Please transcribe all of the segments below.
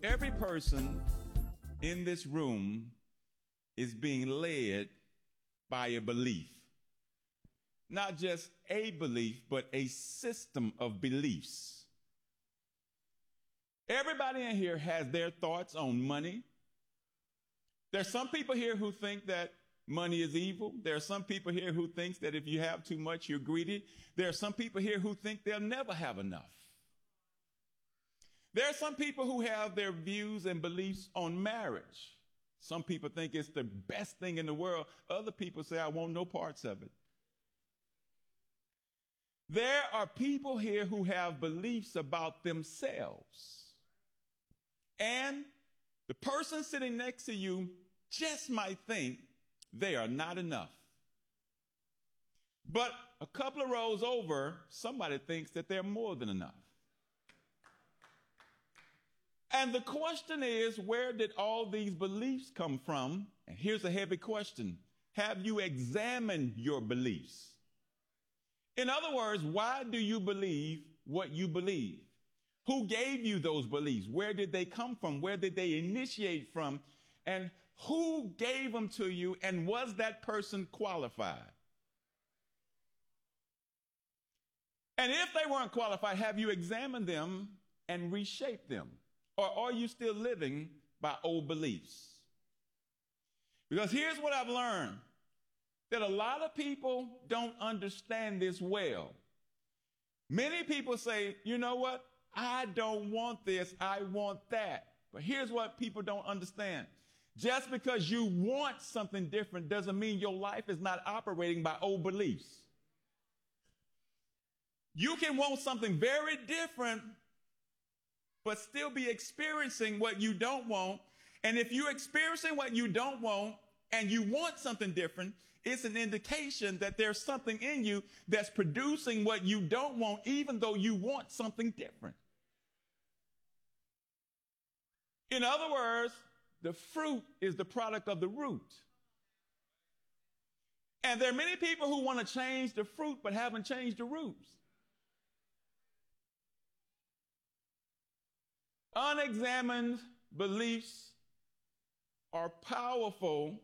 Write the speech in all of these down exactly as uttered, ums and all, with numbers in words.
Every person in this room is being led by a belief. Not just a belief, but a system of beliefs. Everybody in here has their thoughts on money. There's some people here who think that money is evil. There are some people here who think that if you have too much, you're greedy. There are some people here who think they'll never have enough. There are some people who have their views and beliefs on marriage. Some people think it's the best thing in the world. Other people say, I want no parts of it. There are people here who have beliefs about themselves. And the person sitting next to you just might think they are not enough. But a couple of rows over, somebody thinks that they're more than enough. And the question is, where did all these beliefs come from? And here's a heavy question. Have you examined your beliefs? In other words, why do you believe what you believe? Who gave you those beliefs? Where did they come from? Where did they initiate from? And who gave them to you? And was that person qualified? And if they weren't qualified, have you examined them and reshaped them? Or are you still living by old beliefs? Because here's what I've learned, that a lot of people don't understand this well. Many people say, you know what? I don't want this, I want that. But here's what people don't understand. Just because you want something different doesn't mean your life is not operating by old beliefs. You can want something very different, but still be experiencing what you don't want. And if you're experiencing what you don't want and you want something different, it's an indication that there's something in you that's producing what you don't want, even though you want something different. In other words, the fruit is the product of the root. And there are many people who want to change the fruit but haven't changed the roots. Unexamined beliefs are powerful,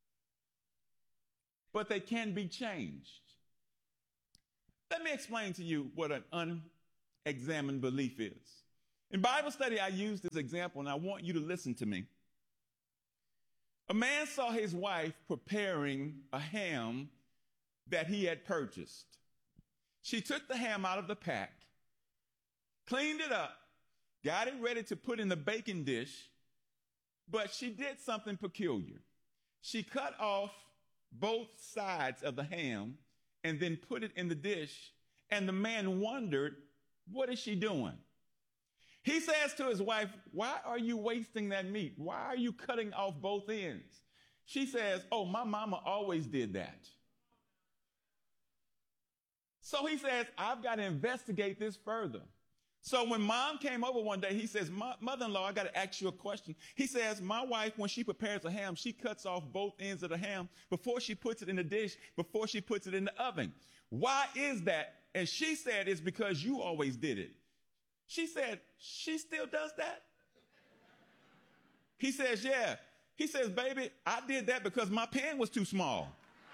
but they can be changed. Let me explain to you what an unexamined belief is. In Bible study, I use this example, and I want you to listen to me. A man saw his wife preparing a ham that he had purchased. She took the ham out of the pack, cleaned it up, got it ready to put in the baking dish, but she did something peculiar. She cut off both sides of the ham and then put it in the dish, and the man wondered, what is she doing? He says to his wife, why are you wasting that meat? Why are you cutting off both ends? She says, oh, my mama always did that. So he says, I've got to investigate this further. So when mom came over one day, he says, mother-in-law, I got to ask you a question. He says, my wife, when she prepares a ham, she cuts off both ends of the ham before she puts it in the dish, before she puts it in the oven. Why is that? And she said, it's because you always did it. She said, she still does that? He says, yeah. He says, baby, I did that because my pan was too small.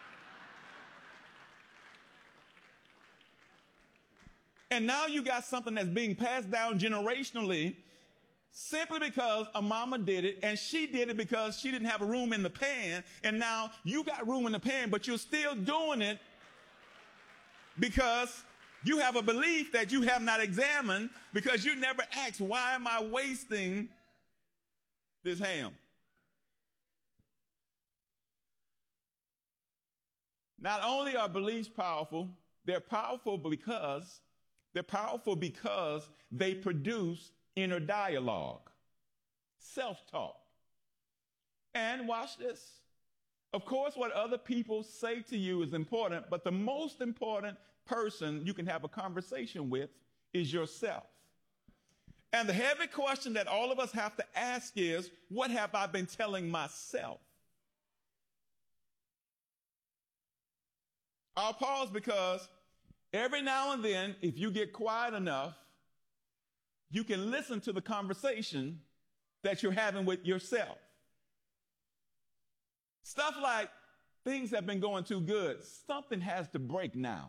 And now you got something that's being passed down generationally simply because a mama did it, and she did it because she didn't have a room in the pan, and now you got room in the pan, but you're still doing it because you have a belief that you have not examined, because you never asked, why am I wasting this ham? Not only are beliefs powerful, they're powerful because they're powerful because they produce inner dialogue, self-talk. And watch this. Of course, what other people say to you is important, but the most important person you can have a conversation with is yourself. And the heavy question that all of us have to ask is, what have I been telling myself? I'll pause because every now and then, if you get quiet enough, you can listen to the conversation that you're having with yourself. Stuff like things have been going too good. Something has to break now.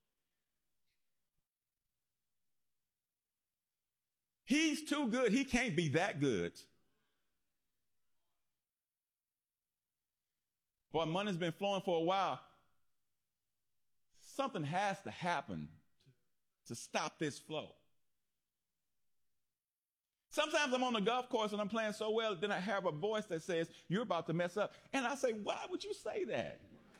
He's too good. He can't be that good. Boy, money's been flowing for a while. Something has to happen to stop this flow. Sometimes I'm on the golf course and I'm playing so well, then I have a voice that says, you're about to mess up. And I say, why would you say that?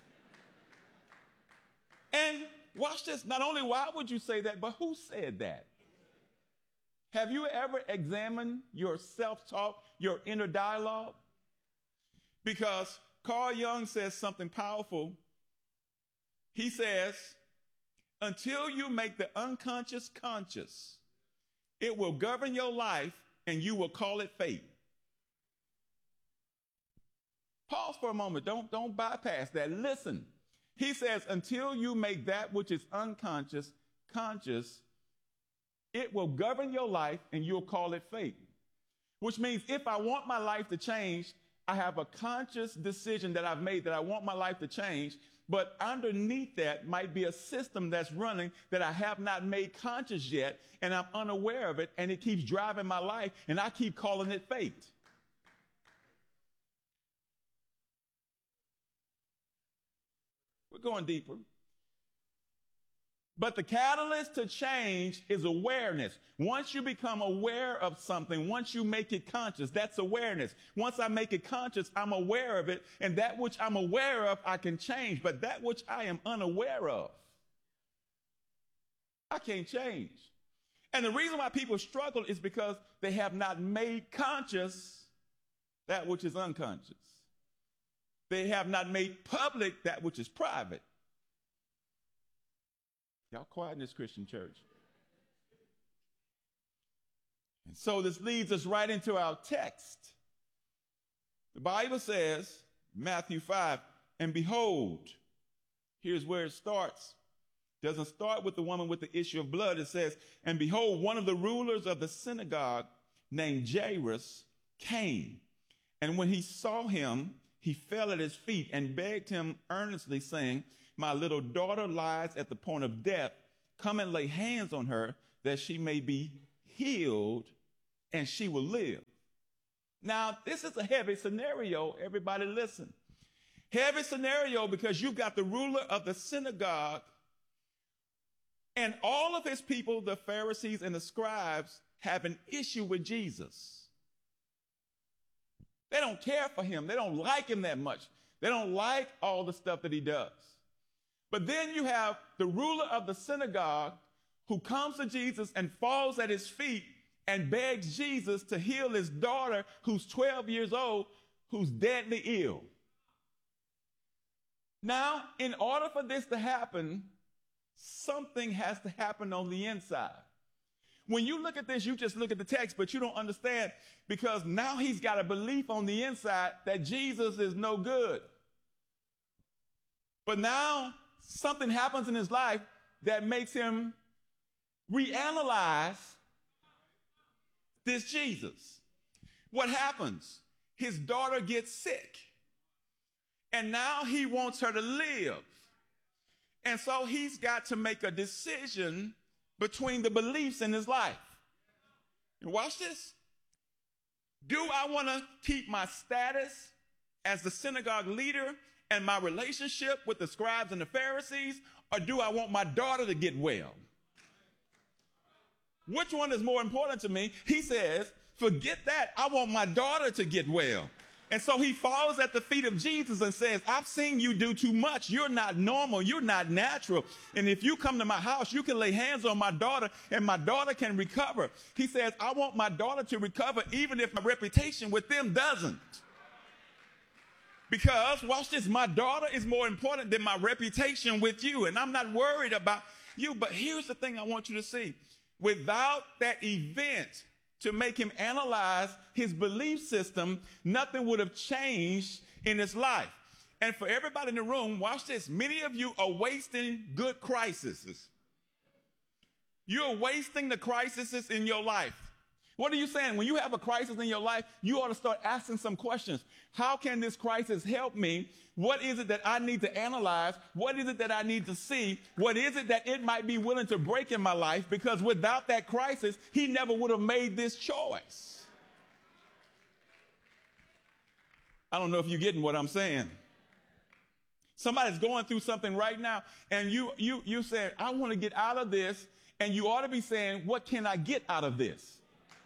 And watch this. Not only why would you say that, but who said that? Have you ever examined your self-talk, your inner dialogue? Because Carl Jung says something powerful. He says, until you make the unconscious conscious, it will govern your life and you will call it fate. Pause for a moment. Don't, don't bypass that. Listen. He says, until you make that which is unconscious conscious, it will govern your life and you'll call it fate. Which means if I want my life to change, I have a conscious decision that I've made that I want my life to change, but underneath that might be a system that's running that I have not made conscious yet, and I'm unaware of it, and it keeps driving my life, and I keep calling it fate. We're going deeper. But the catalyst to change is awareness. Once you become aware of something, once you make it conscious, that's awareness. Once I make it conscious, I'm aware of it, and that which I'm aware of, I can change. But that which I am unaware of, I can't change. And the reason why people struggle is because they have not made conscious that which is unconscious. They have not made public that which is private. Y'all quiet in this Christian church. And so this leads us right into our text. The Bible says, Matthew five, and behold, here's where it starts. It doesn't start with the woman with the issue of blood. It says, and behold, one of the rulers of the synagogue named Jairus came. And when he saw him, he fell at his feet and begged him earnestly, saying, my little daughter lies at the point of death. Come and lay hands on her that she may be healed and she will live. Now, this is a heavy scenario. Everybody listen. Heavy scenario because you've got the ruler of the synagogue and all of his people, the Pharisees and the scribes, have an issue with Jesus. They don't care for him. They don't like him that much. They don't like all the stuff that he does. But then you have the ruler of the synagogue who comes to Jesus and falls at his feet and begs Jesus to heal his daughter who's twelve years old, who's deadly ill. Now, in order for this to happen, something has to happen on the inside. When you look at this, you just look at the text, but you don't understand because now he's got a belief on the inside that Jesus is no good. But now something happens in his life that makes him reanalyze this Jesus. What happens? His daughter gets sick. And now he wants her to live. And so he's got to make a decision between the beliefs in his life. And watch this. Do I want to keep my status as the synagogue leader and my relationship with the scribes and the Pharisees, or do I want my daughter to get well? Which one is more important to me? He says, forget that. I want my daughter to get well. And so he falls at the feet of Jesus and says, I've seen you do too much. You're not normal. You're not natural. And if you come to my house, you can lay hands on my daughter and my daughter can recover. He says, I want my daughter to recover even if my reputation with them doesn't. Because, watch this, my daughter is more important than my reputation with you. And I'm not worried about you. But here's the thing I want you to see. Without that event to make him analyze his belief system, nothing would have changed in his life. And for everybody in the room, watch this. Many of you are wasting good crises. You're wasting the crises in your life. What are you saying? When you have a crisis in your life, you ought to start asking some questions. How can this crisis help me? What is it that I need to analyze? What is it that I need to see? What is it that it might be willing to break in my life? Because without that crisis, he never would have made this choice. I don't know if you're getting what I'm saying. Somebody's going through something right now, and you you you saying, I want to get out of this, and you ought to be saying, what can I get out of this?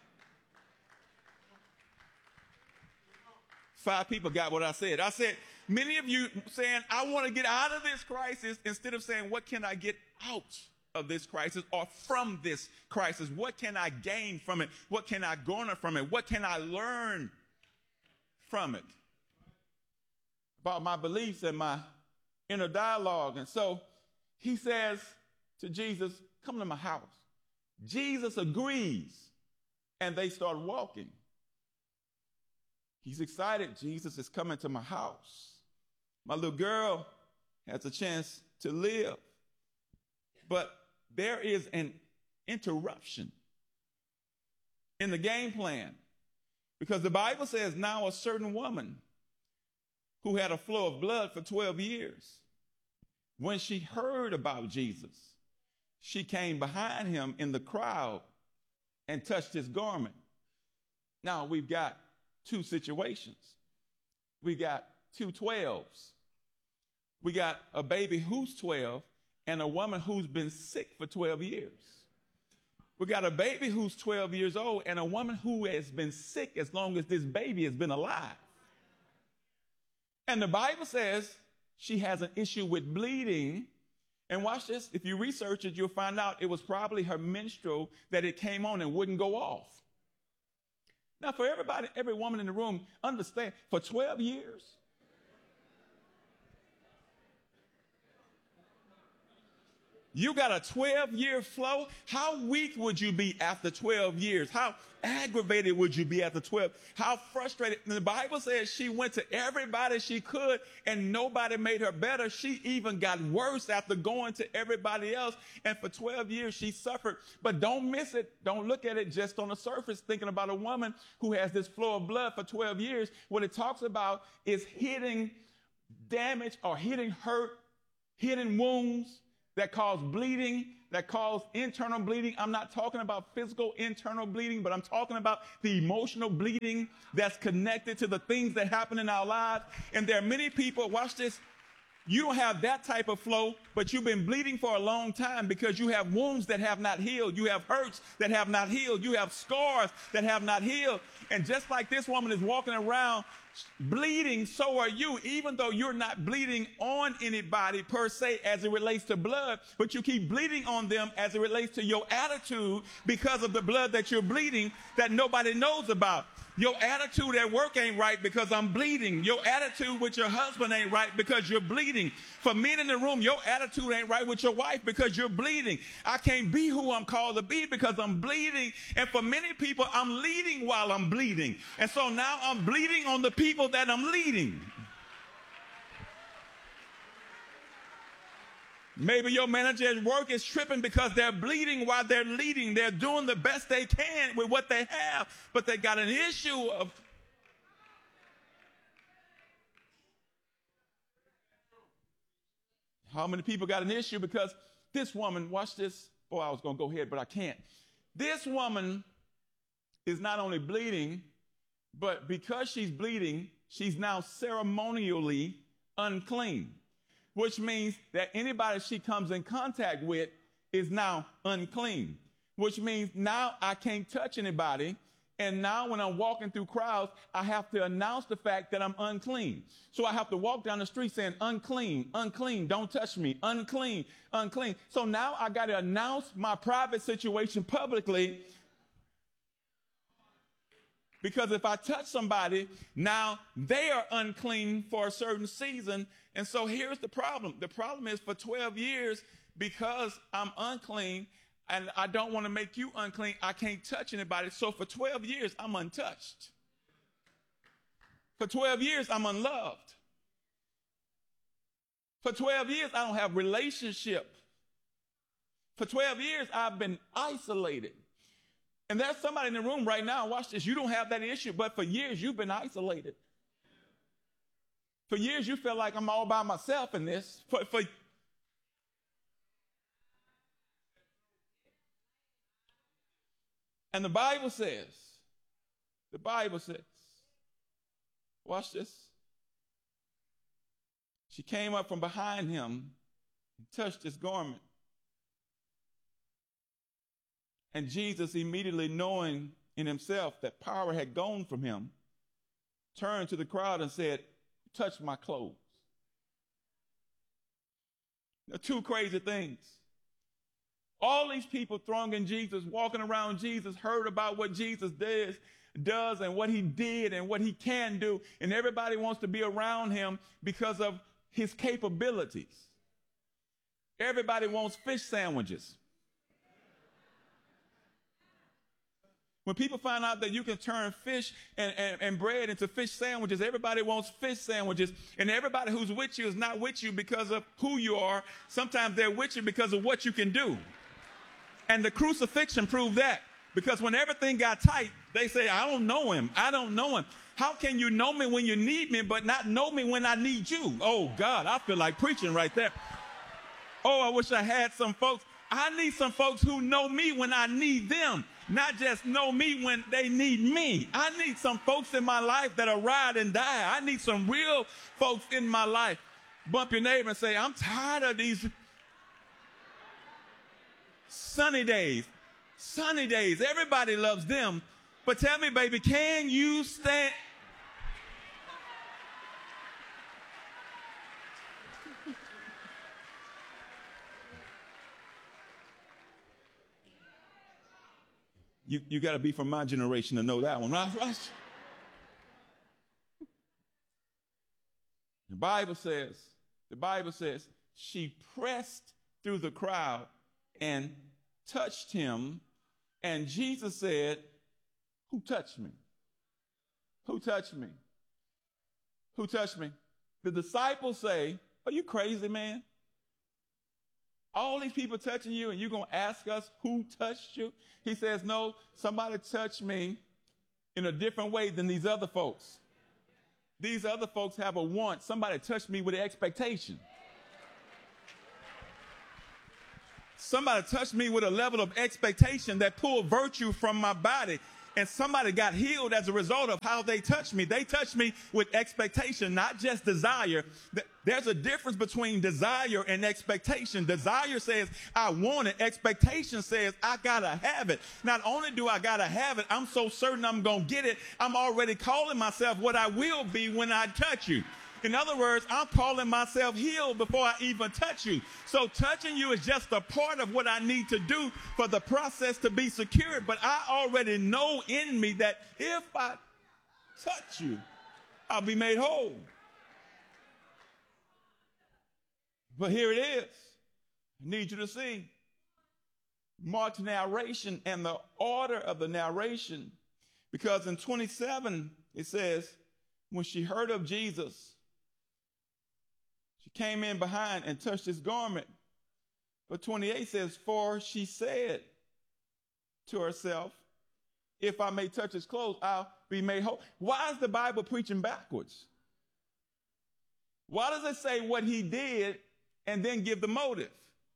Five people got what I said. I said, many of you saying, I want to get out of this crisis, instead of saying, what can I get out of this crisis or from this crisis? What can I gain from it? What can I garner from it? What can I learn from it? About my beliefs and my inner dialogue. And so he says to Jesus, come to my house. Jesus agrees, and they start walking. He's excited. Jesus is coming to my house. My little girl has a chance to live. But there is an interruption in the game plan, because the Bible says now a certain woman who had a flow of blood for twelve years, when she heard about Jesus, she came behind him in the crowd and touched his garment. Now we've got two situations. We got two twelves. We got a baby who's twelve and a woman who's been sick for twelve years. We got a baby who's twelve years old and a woman who has been sick as long as this baby has been alive. And the Bible says she has an issue with bleeding. And watch this. If you research it, you'll find out it was probably her menstrual that it came on and wouldn't go off. Now, for everybody, every woman in the room, understand, for twelve years, you got a twelve-year flow. How weak would you be after twelve years? How aggravated would you be after twelve? How frustrated? And the Bible says she went to everybody she could, and nobody made her better. She even got worse after going to everybody else. And for twelve years, she suffered. But don't miss it. Don't look at it just on the surface, thinking about a woman who has this flow of blood for twelve years. What it talks about is hidden damage or hidden hurt, hidden wounds that cause bleeding, that cause internal bleeding. I'm not talking about physical internal bleeding, but I'm talking about the emotional bleeding that's connected to the things that happen in our lives. And there are many people, watch this, you don't have that type of flow, but you've been bleeding for a long time because you have wounds that have not healed. You have hurts that have not healed. You have scars that have not healed. And just like this woman is walking around bleeding, so are you, even though you're not bleeding on anybody per se as it relates to blood, but you keep bleeding on them as it relates to your attitude because of the blood that you're bleeding that nobody knows about. Your attitude at work ain't right because I'm bleeding. Your attitude with your husband ain't right because you're bleeding. For men in the room, your attitude ain't right with your wife because you're bleeding. I can't be who I'm called to be because I'm bleeding. And for many people, I'm leading while I'm bleeding. And so now I'm bleeding on the people that I'm leading. Maybe your manager at work is tripping because they're bleeding while they're leading. They're doing the best they can with what they have, but they got an issue of how many people got an issue because this woman, watch this. Oh, I was going to go ahead, but I can't. This woman is not only bleeding, but because she's bleeding, she's now ceremonially unclean, which means that anybody she comes in contact with is now unclean, which means now I can't touch anybody. And now when I'm walking through crowds, I have to announce the fact that I'm unclean. So I have to walk down the street saying, unclean, unclean, don't touch me, unclean, unclean. So now I got to announce my private situation publicly, because if I touch somebody, now they are unclean for a certain season. And so here's the problem. The problem is for twelve years, because I'm unclean and I don't want to make you unclean, I can't touch anybody. So for twelve years, I'm untouched. For twelve years, I'm unloved. For twelve years, I don't have relationship. For twelve years, I've been isolated. And there's somebody in the room right now, watch this, you don't have that issue, but for years you've been isolated. For years you feel like I'm all by myself in this. For, for And the Bible says, the Bible says, watch this. She came up from behind him and touched his garment. And Jesus, immediately knowing in himself that power had gone from him, turned to the crowd and said, touch my clothes. Now, two crazy things. All these people thronging Jesus, walking around Jesus, heard about what Jesus does, does and what he did and what he can do. And everybody wants to be around him because of his capabilities. Everybody wants fish sandwiches. When people find out that you can turn fish and, and, and bread into fish sandwiches, everybody wants fish sandwiches. And everybody who's with you is not with you because of who you are. Sometimes they're with you because of what you can do. And the crucifixion proved that. Because when everything got tight, they say, I don't know him. I don't know him. How can you know me when you need me, but not know me when I need you? Oh, God, I feel like preaching right there. Oh, I wish I had some folks. I need some folks who know me when I need them, not just know me when they need me. I need some folks in my life that'll ride and die. I need some real folks in my life. Bump your neighbor and say, I'm tired of these sunny days. Sunny days. Everybody loves them. But tell me, baby, can you stand? You, you got to be from my generation to know that one, right? The Bible says, the Bible says, she pressed through the crowd and touched him. And Jesus said, who touched me? Who touched me? Who touched me? The disciples say, are you crazy, man? All these people touching you and you're going to ask us who touched you? He says, no, somebody touched me in a different way than these other folks. These other folks have a want. Somebody touched me with an expectation. Somebody touched me with a level of expectation that pulled virtue from my body. And somebody got healed as a result of how they touched me. They touched me with expectation, not just desire. There's a difference between desire and expectation. Desire says, I want it. Expectation says, I gotta have it. Not only do I gotta have it, I'm so certain I'm gonna get it. I'm already calling myself what I will be when I touch you. In other words, I'm calling myself healed before I even touch you. So touching you is just a part of what I need to do for the process to be secured. But I already know in me that if I touch you, I'll be made whole. But here it is. I need you to see Mark's narration and the order of the narration. Because in twenty-seven, it says, when she heard of Jesus, she came in behind and touched his garment. But twenty-eight says, for she said to herself, if I may touch his clothes, I'll be made whole. Why is the Bible preaching backwards? Why does it say what he did and then give the motive?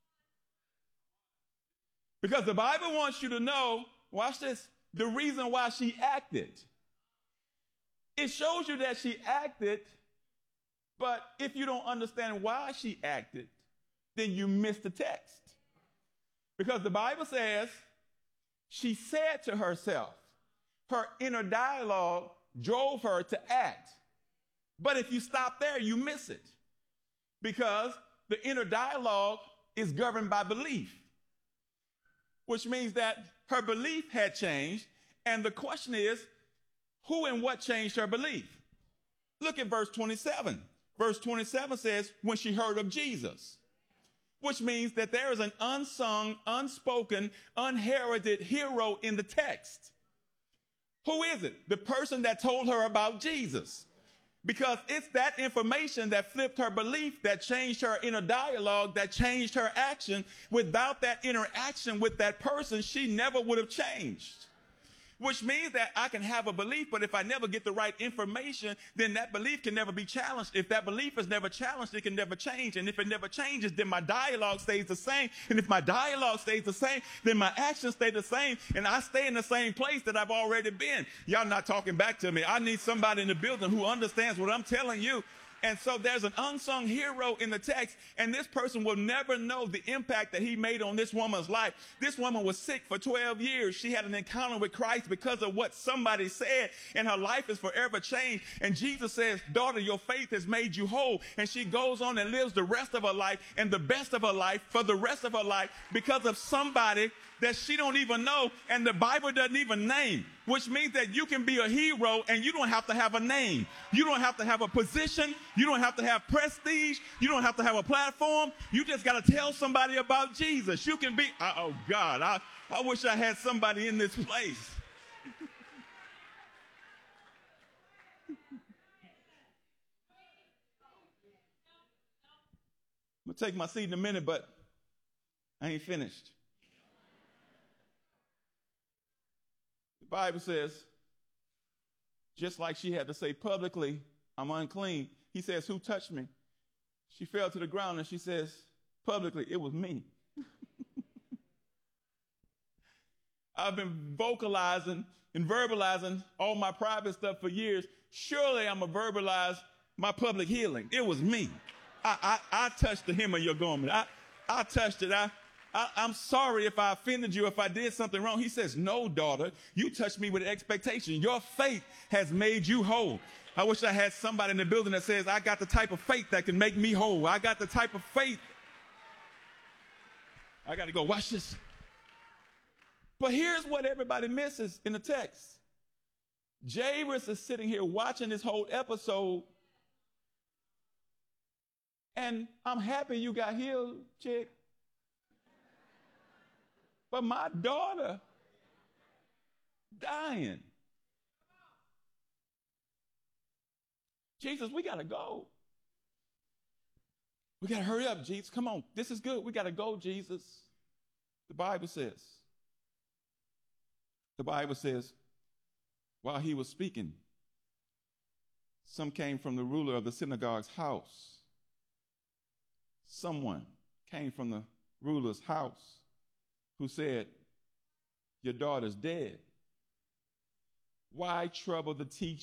Because the Bible wants you to know, watch this, the reason why she acted. It shows you that she acted, but if you don't understand why she acted, then you miss the text. Because the Bible says she said to herself, her inner dialogue drove her to act. But if you stop there, you miss it. Because the inner dialogue is governed by belief, which means that her belief had changed. And the question is, who and what changed her belief? Look at verse twenty-seven. Verse twenty-seven says, when she heard of Jesus, which means that there is an unsung, unspoken, unheralded hero in the text. Who is it? The person that told her about Jesus. Because it's that information that flipped her belief, that changed her inner dialogue, that changed her action. Without that interaction with that person, she never would have changed. which means that I can have a belief, but if I never get the right information, then that belief can never be challenged. If that belief is never challenged, it can never change. And if it never changes, then my dialogue stays the same. And if my dialogue stays the same, then my actions stay the same. And I stay in the same place that I've already been. Y'all not talking back to me. I need somebody in the building who understands what I'm telling you. And so there's an unsung hero in the text, and this person will never know the impact that he made on this woman's life. This woman was sick for twelve years. She had an encounter with Christ because of what somebody said, and her life is forever changed. And Jesus says, daughter, your faith has made you whole. And she goes on and lives the rest of her life and the best of her life for the rest of her life because of somebody that she don't even know and the Bible doesn't even name, which means that you can be a hero and you don't have to have a name. You don't have to have a position. You don't have to have prestige. You don't have to have a platform. You just got to tell somebody about Jesus. You can be, oh God, I, I wish I had somebody in this place. I'm going to take my seat in a minute, but I ain't finished. The Bible says, just like she had to say publicly, I'm unclean, he says, who touched me? She fell to the ground and she says, publicly, it was me. I've been vocalizing and verbalizing all my private stuff for years. Surely I'm going to verbalize my public healing. It was me. I, I, I touched the hem of your garment. I, I touched it. I, I, I'm sorry if I offended you, if I did something wrong. He says, no, daughter, you touched me with expectation. Your faith has made you whole. I wish I had somebody in the building that says, I got the type of faith that can make me whole. I got the type of faith. I got to go. Watch this. But here's what everybody misses in the text. Jairus is sitting here watching this whole episode. And I'm happy you got healed, chick. But my daughter dying. Jesus, we got to go. We got to hurry up, Jesus. Come on. This is good. We got to go, Jesus. The Bible says, the Bible says, while he was speaking, some came from the ruler of the synagogue's house. Someone came from the ruler's house who said, your daughter's dead. Why trouble the teacher?